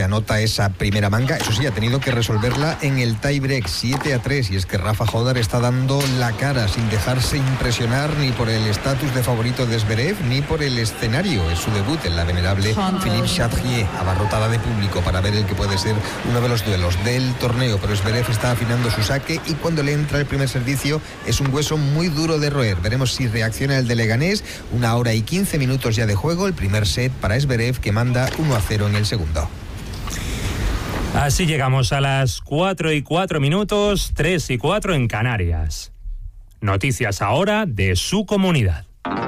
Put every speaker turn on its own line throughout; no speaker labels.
anota esa primera manga. Eso sí, ha tenido que resolverla en el tiebreak 7-3, y es que Rafa Jódar está dando la cara sin dejarse impresionar ni por el estatus de favorito de Zverev ni por el escenario. Es su debut en la venerable Philippe Chatrier, abarrotada de público para ver el que puede ser uno de los duelos del torneo, pero Zverev está afinando su saque y cuando le entra el primer servicio es un hueso muy duro de roer. Veremos si reacciona el de Leganés. 1 hora y 15 minutos ya de juego, el primer set para Zverev, que manda 1-0 en el segundo.
Así llegamos a las 4:04, 3:04 en Canarias. Noticias ahora de su comunidad.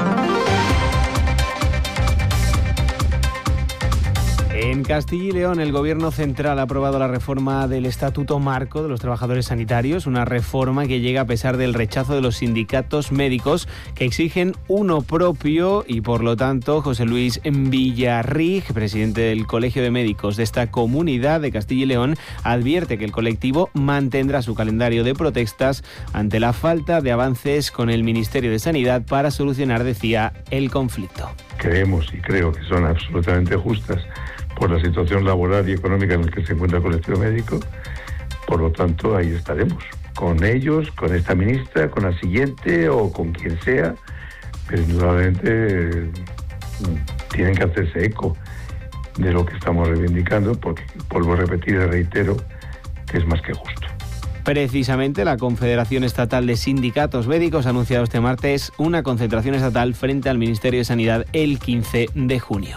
En Castilla y León, el Gobierno central ha aprobado la reforma del Estatuto Marco de los Trabajadores Sanitarios, una reforma que llega a pesar del rechazo de los sindicatos médicos que exigen uno propio y, por lo tanto, José Luis Villarrig, presidente del Colegio de Médicos de esta comunidad de Castilla y León, advierte que el colectivo mantendrá su calendario de protestas ante la falta de avances con el Ministerio de Sanidad para solucionar, decía, el conflicto.
Creemos y creo que son absolutamente justas por la situación laboral y económica en la que se encuentra el colectivo médico. Por lo tanto, ahí estaremos, con ellos, con esta ministra, con la siguiente o con quien sea, pero indudablemente tienen que hacerse eco de lo que estamos reivindicando, porque, vuelvo a repetir y reitero, que es más que justo.
Precisamente, la Confederación Estatal de Sindicatos Médicos ha anunciado este martes una concentración estatal frente al Ministerio de Sanidad el 15 de junio.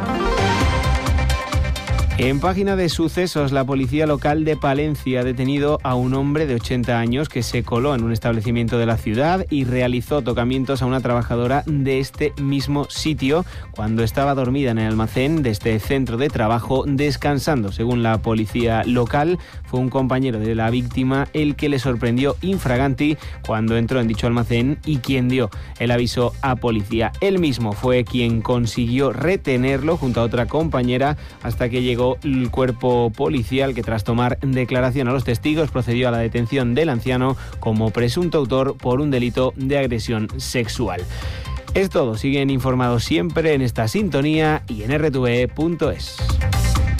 En página de sucesos, la policía local de Palencia ha detenido a un hombre de 80 años que se coló en un establecimiento de la ciudad y realizó tocamientos a una trabajadora de este mismo sitio cuando estaba dormida en el almacén de este centro de trabajo descansando. Según la policía local, fue un compañero de la víctima el que le sorprendió infraganti cuando entró en dicho almacén y quien dio el aviso a policía. Él mismo fue quien consiguió retenerlo junto a otra compañera hasta que llegó el cuerpo policial, que tras tomar declaración a los testigos procedió a la detención del anciano como presunto autor por un delito de agresión sexual. Es todo, siguen informados siempre en esta sintonía y en rtve.es.